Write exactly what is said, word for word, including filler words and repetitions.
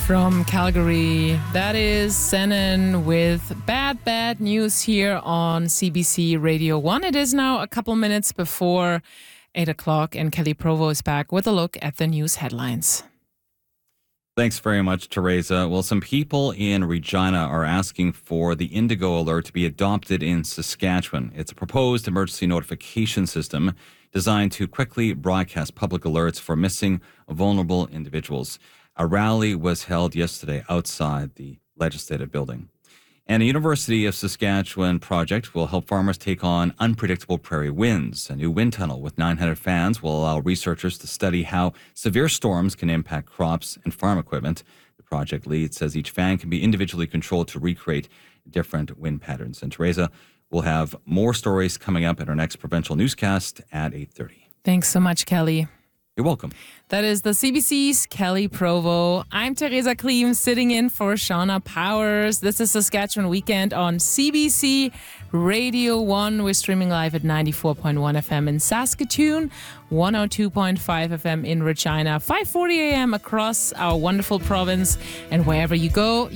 From Calgary, that is Zenon with Bad Bad News here on C B C Radio one. It is now a couple minutes before eight o'clock and Kelly Provo is back with a look at the news headlines. Thanks very much, Teresa. Well, some people in Regina are asking for the Indigo Alert to be adopted in Saskatchewan. It's a proposed emergency notification system designed to quickly broadcast public alerts for missing vulnerable individuals. A rally was held yesterday outside the Legislative Building. And a University of Saskatchewan project will help farmers take on unpredictable prairie winds. A new wind tunnel with nine hundred fans will allow researchers to study how severe storms can impact crops and farm equipment. The project lead says each fan can be individually controlled to recreate different wind patterns. And Teresa, we'll have more stories coming up in our next provincial newscast at eight thirty. Thanks so much, Kelly. You're welcome. That is the C B C's Kelly Provo. I'm Teresa Kleem sitting in for Shauna Powers. This is Saskatchewan Weekend on C B C Radio one. We're streaming live at ninety-four point one F M in Saskatoon, one oh two point five F M in Regina, five forty a.m. across our wonderful province. And wherever you go,